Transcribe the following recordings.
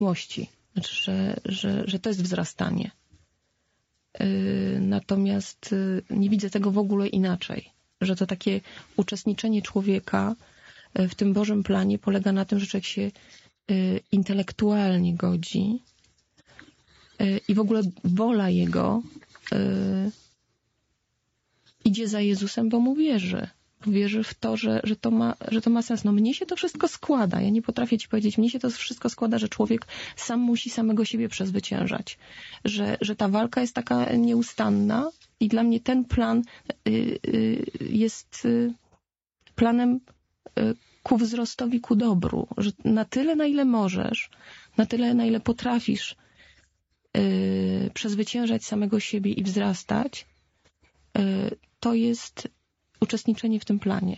miłości. Znaczy, że to jest wzrastanie. Natomiast nie widzę tego w ogóle inaczej. Że to takie uczestniczenie człowieka w tym Bożym planie polega na tym, że człowiek się intelektualnie godzi i w ogóle wola jego idzie za Jezusem, bo mu wierzy. Wierzy w to, że to ma sens. No mnie się to wszystko składa. Ja nie potrafię ci powiedzieć, mnie się to wszystko składa, że człowiek sam musi samego siebie przezwyciężać. Że ta walka jest taka nieustanna i dla mnie ten plan jest planem ku wzrostowi, ku dobru. Że na tyle, na ile możesz, na tyle, na ile potrafisz przezwyciężać samego siebie i wzrastać, to jest uczestniczenie w tym planie.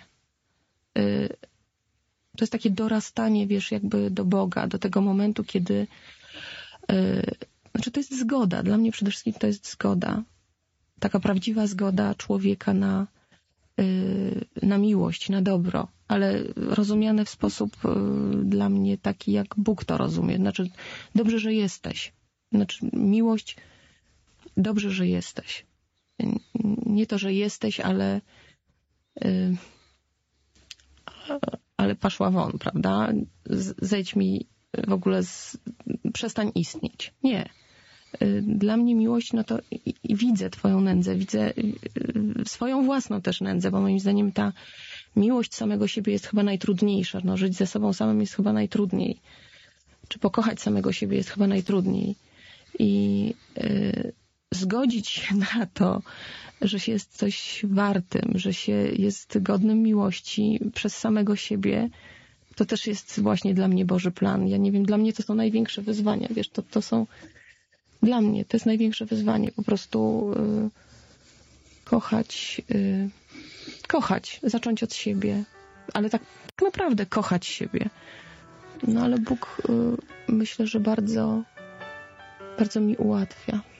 To jest takie dorastanie, wiesz, jakby do Boga, do tego momentu, kiedy znaczy to jest zgoda. Dla mnie przede wszystkim to jest zgoda. Taka prawdziwa zgoda człowieka na miłość, na dobro, ale rozumiane w sposób dla mnie taki, jak Bóg to rozumie. Znaczy, dobrze, że jesteś. Znaczy, miłość, dobrze, że jesteś. Nie to, że jesteś, ale paszła won, prawda? Zejdź mi w ogóle, przestań istnieć. Nie. Dla mnie miłość, no to i widzę twoją nędzę, widzę swoją własną też nędzę, bo moim zdaniem ta miłość samego siebie jest chyba najtrudniejsza. No, żyć ze sobą samym jest chyba najtrudniej. Czy pokochać samego siebie jest chyba najtrudniej. I zgodzić się na to, że się jest coś wartym, że się jest godnym miłości przez samego siebie, to też jest właśnie dla mnie Boży plan. Ja nie wiem, dla mnie to są największe wyzwania. Wiesz, to są dla mnie, to jest największe wyzwanie. Po prostu kochać, zacząć od siebie, ale tak naprawdę kochać siebie. No ale Bóg myślę, że bardzo, bardzo mi ułatwia.